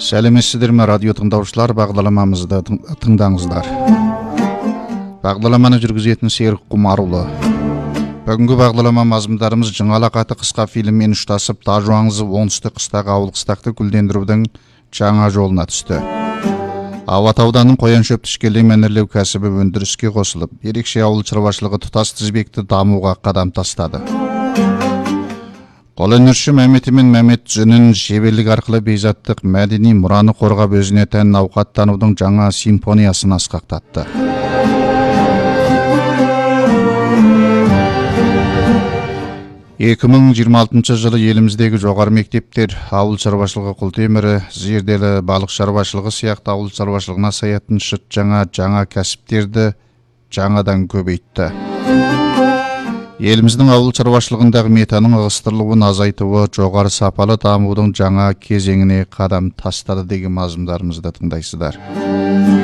Сәлеметсіздер ме, радио тыңдаушылар, бағдарламамызды тыңдаңыздар. Бағдарламаны жүргізетін Серік Құмарұлы. Бүгінгі бағдарлама мазмұндарымыз жаңалық аты қысқа фильммен ұштасып, Тажуаңызы оңтүстік қыстағы ауыл қыстақты гүлдендірудің жаңа жолына түсті. Ауат ауданының қоян шөп тішкелей мәнерлеу кәсібі өндіріске қосылып, ерекше ауыл шаруашылығы тұтас тізбекті дамуға қадам тастады. Қолөнерші Мәметі мен Мәмет Жүнін шеберлік арқылы бейзаттық мәдени мұраны қорғап өзіне тән ауқаттанудың жаңа симфониясын асқақтатты. Екі 2026 жылы еліміздегі жоғары мектептер ауыл шаруашылығы құлтемірі, зерделі балық шаруашылығы сияқты ауыл шаруашылығына саятын жаңа кәсіптерді жаңадан көбейтті. Еліміздің ауыл шаруашылығындағы метаның ығыстырылуын азайтуы жоғары сапалы дамудың жаңа кезеңіне қадам тастады деген мазмұндарымызды тыңдайсыздар.